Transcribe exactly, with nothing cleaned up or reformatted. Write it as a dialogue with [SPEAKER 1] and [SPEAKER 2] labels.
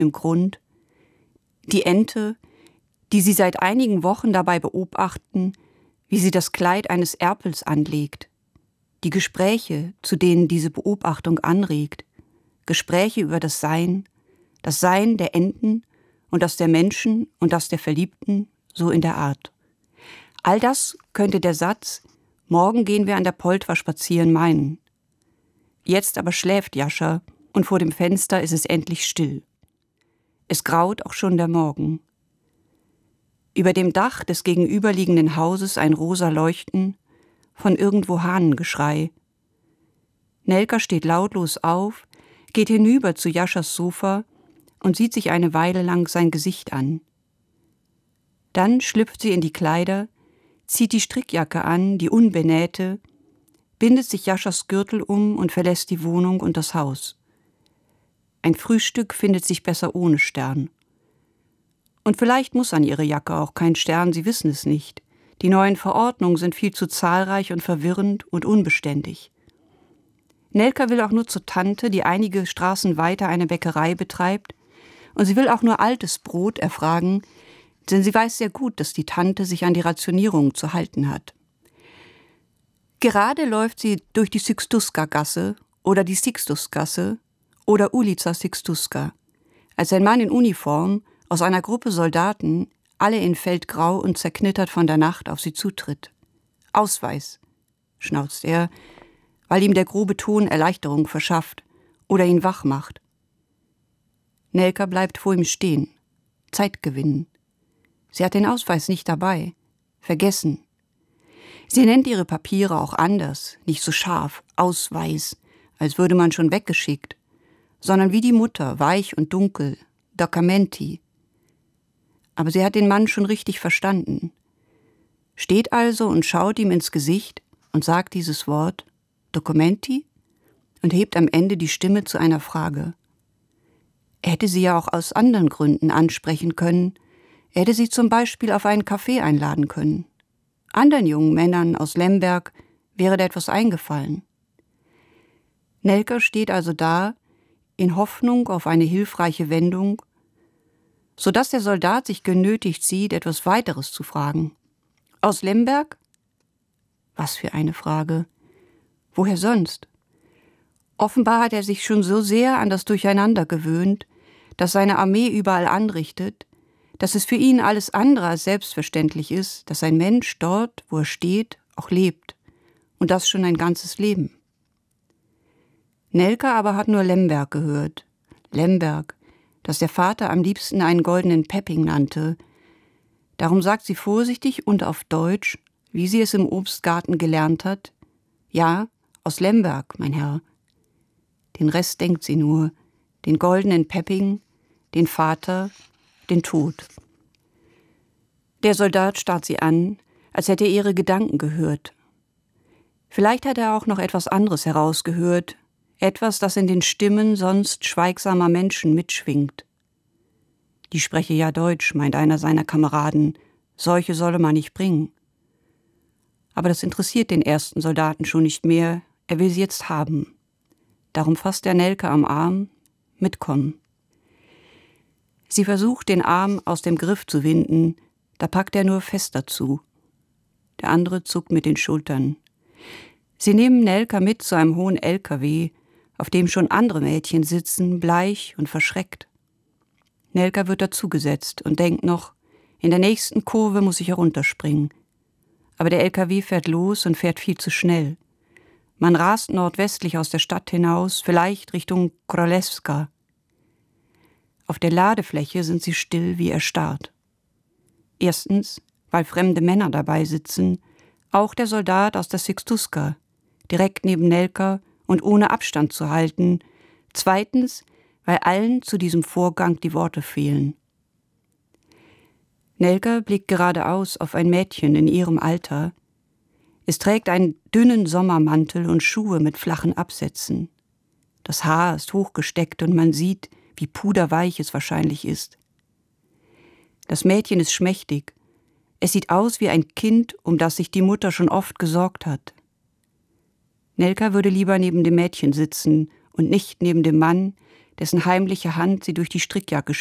[SPEAKER 1] im Grund, die Ente, die sie seit einigen Wochen dabei beobachten, wie sie das Kleid eines Erpels anlegt, die Gespräche, zu denen diese Beobachtung anregt, Gespräche über das Sein, das Sein der Enten und das der Menschen und das der Verliebten, so in der Art. All das könnte der Satz »Morgen gehen wir an der Poltwa spazieren« meinen. Jetzt aber schläft Jascha und vor dem Fenster ist es endlich still. Es graut auch schon der Morgen. Über dem Dach des gegenüberliegenden Hauses ein rosa Leuchten, von irgendwo Hahnengeschrei. Nelka steht lautlos auf, geht hinüber zu Jaschas Sofa und sieht sich eine Weile lang sein Gesicht an. Dann schlüpft sie in die Kleider, zieht die Strickjacke an, die unbenähte, bindet sich Jaschas Gürtel um und verlässt die Wohnung und das Haus. Ein Frühstück findet sich besser ohne Stern. Und vielleicht muss an ihre Jacke auch kein Stern, sie wissen es nicht. Die neuen Verordnungen sind viel zu zahlreich und verwirrend und unbeständig. Nelka will auch nur zur Tante, die einige Straßen weiter eine Bäckerei betreibt, und sie will auch nur altes Brot erfragen, denn sie weiß sehr gut, dass die Tante sich an die Rationierung zu halten hat. Gerade läuft sie durch die Sixtuska-Gasse oder die Sixtusgasse oder Ulica Sixtuska, als ein Mann in Uniform aus einer Gruppe Soldaten, alle in Feldgrau und zerknittert von der Nacht, auf sie zutritt. »Ausweis«, schnauzt er, weil ihm der grobe Ton Erleichterung verschafft oder ihn wach macht. Nelka bleibt vor ihm stehen. Zeit gewinnen. Sie hat den Ausweis nicht dabei. Vergessen. Sie nennt ihre Papiere auch anders, nicht so scharf, Ausweis, als würde man schon weggeschickt, sondern wie die Mutter, weich und dunkel, Documenti. Aber sie hat den Mann schon richtig verstanden. Steht also und schaut ihm ins Gesicht und sagt dieses Wort, Documenti, und hebt am Ende die Stimme zu einer Frage. Er hätte sie ja auch aus anderen Gründen ansprechen können. Er hätte sie zum Beispiel auf einen Kaffee einladen können. Anderen jungen Männern aus Lemberg wäre da etwas eingefallen. Nelka steht also da, in Hoffnung auf eine hilfreiche Wendung, sodass der Soldat sich genötigt sieht, etwas weiteres zu fragen. Aus Lemberg? Was für eine Frage. Woher sonst? Offenbar hat er sich schon so sehr an das Durcheinander gewöhnt, das seine Armee überall anrichtet, dass es für ihn alles andere als selbstverständlich ist, dass ein Mensch dort, wo er steht, auch lebt. Und das schon ein ganzes Leben. Nelka aber hat nur Lemberg gehört. Lemberg, das der Vater am liebsten einen goldenen Pepping nannte. Darum sagt sie vorsichtig und auf Deutsch, wie sie es im Obstgarten gelernt hat, ja, aus Lemberg, mein Herr. Den Rest denkt sie nur, den goldenen Pepping, den Vater, den Tod. Der Soldat starrt sie an, als hätte er ihre Gedanken gehört. Vielleicht hat er auch noch etwas anderes herausgehört, etwas, das in den Stimmen sonst schweigsamer Menschen mitschwingt. Die spreche ja Deutsch, meint einer seiner Kameraden, solche solle man nicht bringen. Aber das interessiert den ersten Soldaten schon nicht mehr, er will sie jetzt haben. Darum fasst er Nelke am Arm, mitkommen. Sie versucht, den Arm aus dem Griff zu winden, da packt er nur fester zu. Der andere zuckt mit den Schultern. Sie nehmen Nelka mit zu einem hohen L K W, auf dem schon andere Mädchen sitzen, bleich und verschreckt. Nelka wird dazugesetzt und denkt noch, in der nächsten Kurve muss ich herunterspringen. Aber der L K W fährt los und fährt viel zu schnell. Man rast nordwestlich aus der Stadt hinaus, vielleicht Richtung Krolewska. Auf der Ladefläche sind sie still wie erstarrt. Erstens, weil fremde Männer dabei sitzen, auch der Soldat aus der Sixtuska, direkt neben Nelka und ohne Abstand zu halten. Zweitens, weil allen zu diesem Vorgang die Worte fehlen. Nelka blickt geradeaus auf ein Mädchen in ihrem Alter. Es trägt einen dünnen Sommermantel und Schuhe mit flachen Absätzen. Das Haar ist hochgesteckt und man sieht, wie puderweich es wahrscheinlich ist. Das Mädchen ist schmächtig. Es sieht aus wie ein Kind, um das sich die Mutter schon oft gesorgt hat. Nelka würde lieber neben dem Mädchen sitzen und nicht neben dem Mann, dessen heimliche Hand sie durch die Strickjacke